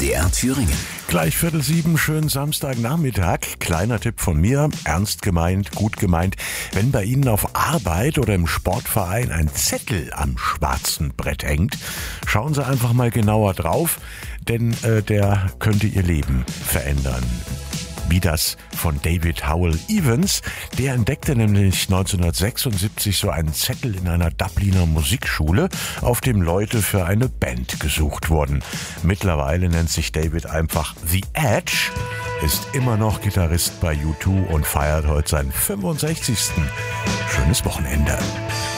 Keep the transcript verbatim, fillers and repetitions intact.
D R Thüringen. Gleich Viertel sieben, schönen Samstagnachmittag. Kleiner Tipp von mir, ernst gemeint, gut gemeint. Wenn bei Ihnen auf Arbeit oder im Sportverein ein Zettel am schwarzen Brett hängt, schauen Sie einfach mal genauer drauf, denn äh, der könnte Ihr Leben verändern. Wie das von David Howell Evans. Der entdeckte nämlich neunzehnhundertsechsundsiebzig so einen Zettel in einer Dubliner Musikschule, auf dem Leute für eine Band gesucht wurden. Mittlerweile nennt sich David einfach The Edge, ist immer noch Gitarrist bei U zwei und feiert heute seinen fünfundsechzigsten Schönes Wochenende.